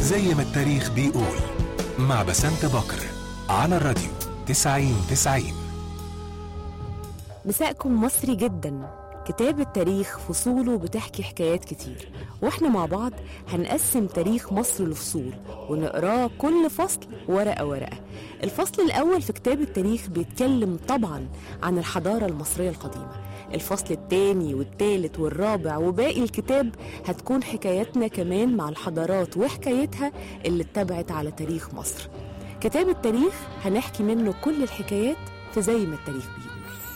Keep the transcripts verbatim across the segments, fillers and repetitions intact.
زي ما التاريخ بيقول، مع بسنت بكر على الراديو تسعين تسعين. مساءكم مصري جدا. كتاب التاريخ فصوله بتحكي حكايات كتير، واحنا مع بعض هنقسم تاريخ مصر لفصول ونقراه كل فصل ورقة ورقة. الفصل الأول في كتاب التاريخ بيتكلم طبعا عن الحضارة المصرية القديمة. الفصل الثاني والثالث والرابع وباقي الكتاب هتكون حكاياتنا كمان مع الحضارات وحكايتها اللي اتبعت على تاريخ مصر. كتاب التاريخ هنحكي منه كل الحكايات في زي ما التاريخ بيقول.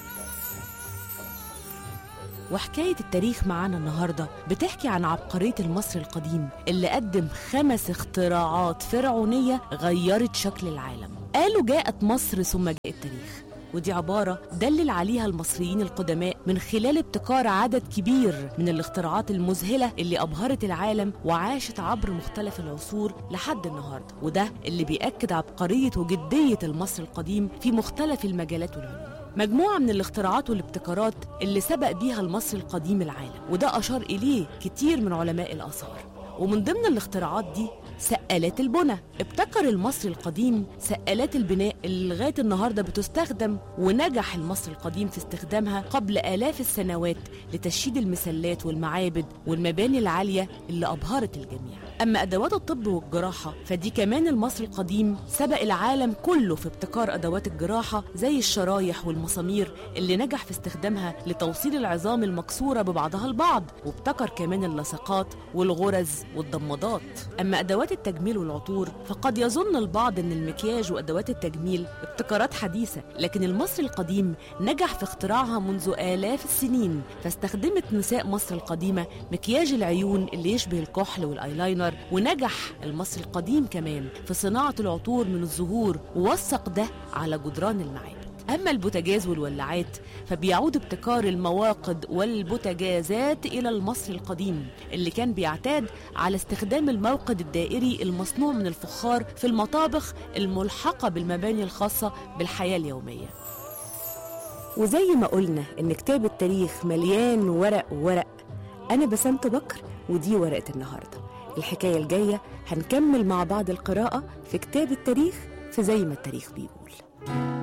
وحكاية التاريخ معانا النهاردة بتحكي عن عبقرية المصري القديم اللي قدم خمس اختراعات فرعونية غيرت شكل العالم. قالوا جاءت مصر ثم جاء التاريخ، ودي عبارة دلل عليها المصريين القدماء من خلال ابتكار عدد كبير من الاختراعات المذهلة اللي أبهرت العالم وعاشت عبر مختلف العصور لحد النهاردة. وده اللي بيأكد عبقرية وجدية المصري القديم في مختلف المجالات والعلوم. مجموعة من الاختراعات والابتكارات اللي سبق بيها المصري القديم العالم، وده أشار إليه كتير من علماء الآثار. ومن ضمن الاختراعات دي سقالات البناء. ابتكر المصري القديم سقالات البناء اللي لغاية النهاردة بتستخدم، ونجح المصري القديم في استخدامها قبل آلاف السنوات لتشييد المسلات والمعابد والمباني العالية اللي أبهرت الجميع. أما أدوات الطب والجراحة فدي كمان المصري القديم سبق العالم كله في ابتكار أدوات الجراحة زي الشرايح والمسامير اللي نجح في استخدامها لتوصيل العظام المكسورة ببعضها البعض، وابتكر كمان اللصقات والغرز والضمادات. أما أدوات التجميل والعطور فقد يظن البعض أن المكياج وأدوات التجميل ابتكارات حديثة، لكن المصري القديم نجح في اختراعها منذ آلاف السنين. فاستخدمت نساء مصر القديمة مكياج العيون اللي يشبه الكحل والآيلاينر، ونجح المصري القديم كمان في صناعة العطور من الزهور ووثق ده على جدران المعابد. أما البوتاجاز والولاعات فبيعود ابتكار المواقد والبوتاجازات إلى المصري القديم اللي كان بيعتاد على استخدام الموقد الدائري المصنوع من الفخار في المطابخ الملحقة بالمباني الخاصة بالحياة اليومية. وزي ما قلنا إن كتاب التاريخ مليان ورق ورق، أنا بسنت بكر ودي ورقة النهاردة. الحكاية الجاية هنكمل مع بعض القراءة في كتاب التاريخ في زي ما التاريخ بيقول.